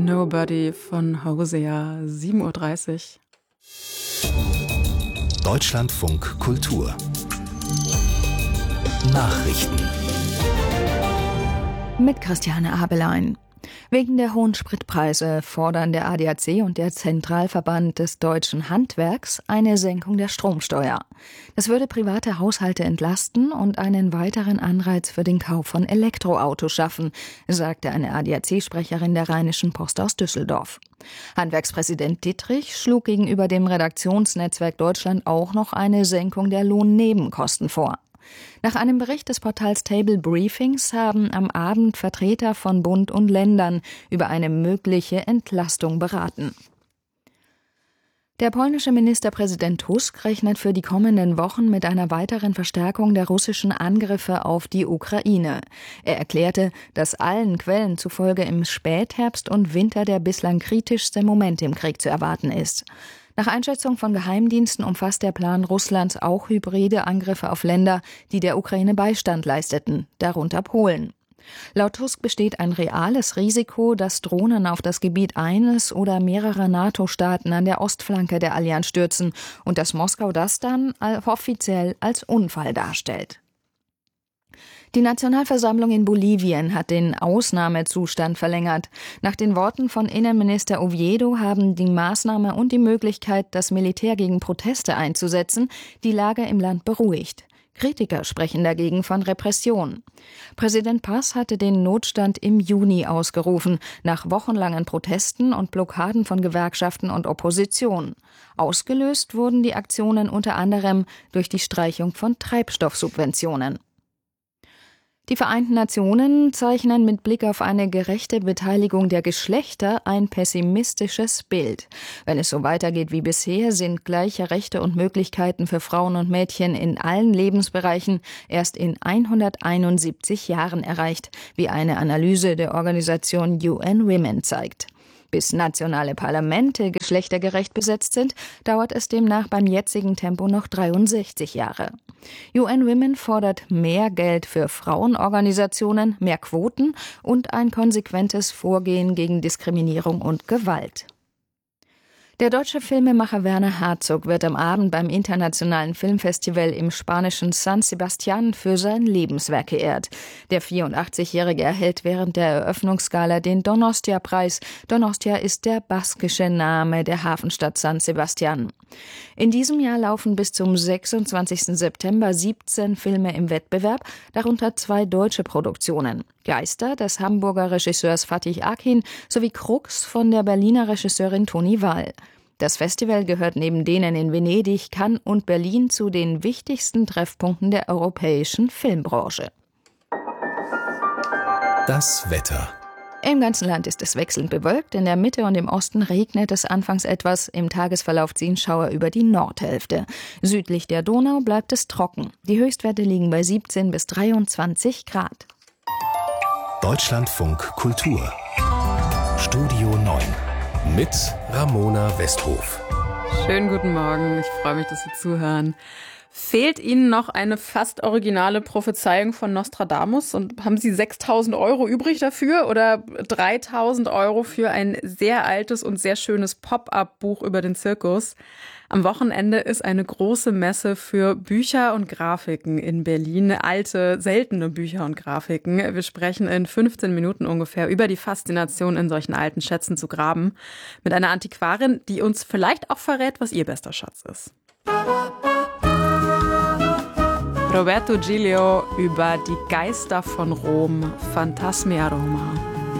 Nobody von Hosea, 7:30 Uhr. Deutschlandfunk Kultur Nachrichten mit Christiane Abelein. Wegen der hohen Spritpreise fordern der ADAC und der Zentralverband des deutschen Handwerks eine Senkung der Stromsteuer. Das würde private Haushalte entlasten und einen weiteren Anreiz für den Kauf von Elektroautos schaffen, sagte eine ADAC-Sprecherin der Rheinischen Post aus Düsseldorf. Handwerkspräsident Dittrich schlug gegenüber dem Redaktionsnetzwerk Deutschland auch noch eine Senkung der Lohnnebenkosten vor. Nach einem Bericht des Portals Table Briefings haben am Abend Vertreter von Bund und Ländern über eine mögliche Entlastung beraten. Der polnische Ministerpräsident Tusk rechnet für die kommenden Wochen mit einer weiteren Verstärkung der russischen Angriffe auf die Ukraine. Er erklärte, dass allen Quellen zufolge im Spätherbst und Winter der bislang kritischste Moment im Krieg zu erwarten ist. Nach Einschätzung von Geheimdiensten umfasst der Plan Russlands auch hybride Angriffe auf Länder, die der Ukraine Beistand leisteten, darunter Polen. Laut Tusk besteht ein reales Risiko, dass Drohnen auf das Gebiet eines oder mehrerer NATO-Staaten an der Ostflanke der Allianz stürzen und dass Moskau das dann offiziell als Unfall darstellt. Die Nationalversammlung in Bolivien hat den Ausnahmezustand verlängert. Nach den Worten von Innenminister Oviedo haben die Maßnahme und die Möglichkeit, das Militär gegen Proteste einzusetzen, die Lage im Land beruhigt. Kritiker sprechen dagegen von Repression. Präsident Paz hatte den Notstand im Juni ausgerufen, nach wochenlangen Protesten und Blockaden von Gewerkschaften und Opposition. Ausgelöst wurden die Aktionen unter anderem durch die Streichung von Treibstoffsubventionen. Die Vereinten Nationen zeichnen mit Blick auf eine gerechte Beteiligung der Geschlechter ein pessimistisches Bild. Wenn es so weitergeht wie bisher, sind gleiche Rechte und Möglichkeiten für Frauen und Mädchen in allen Lebensbereichen erst in 171 Jahren erreicht, wie eine Analyse der Organisation UN Women zeigt. Bis nationale Parlamente geschlechtergerecht besetzt sind, dauert es demnach beim jetzigen Tempo noch 63 Jahre. UN Women fordert mehr Geld für Frauenorganisationen, mehr Quoten und ein konsequentes Vorgehen gegen Diskriminierung und Gewalt. Der deutsche Filmemacher Werner Herzog wird am Abend beim Internationalen Filmfestival im spanischen San Sebastián für sein Lebenswerk geehrt. Der 84-Jährige erhält während der Eröffnungsgala den Donostia-Preis. Donostia ist der baskische Name der Hafenstadt San Sebastián. In diesem Jahr laufen bis zum 26. September 17 Filme im Wettbewerb, darunter 2 deutsche Produktionen. Geister des Hamburger Regisseurs Fatih Akin sowie Krux von der Berliner Regisseurin Toni Wall. Das Festival gehört neben denen in Venedig, Cannes und Berlin zu den wichtigsten Treffpunkten der europäischen Filmbranche. Das Wetter. Im ganzen Land ist es wechselnd bewölkt. In der Mitte und im Osten regnet es anfangs etwas. Im Tagesverlauf ziehen Schauer über die Nordhälfte. Südlich der Donau bleibt es trocken. Die Höchstwerte liegen bei 17 bis 23 Grad. Deutschlandfunk Kultur Studio 9 mit Ramona Westhof. Schönen guten Morgen, ich freue mich, dass Sie zuhören. Fehlt Ihnen noch eine fast originale Prophezeiung von Nostradamus und haben Sie 6.000 Euro übrig dafür oder 3.000 Euro für ein sehr altes und sehr schönes Pop-up-Buch über den Zirkus? Am Wochenende ist eine große Messe für Bücher und Grafiken in Berlin. Alte, seltene Bücher und Grafiken. Wir sprechen in 15 Minuten ungefähr über die Faszination, in solchen alten Schätzen zu graben. Mit einer Antiquarin, die uns vielleicht auch verrät, was ihr bester Schatz ist. Roberto Giglio über die Geister von Rom, Fantasmi a Roma.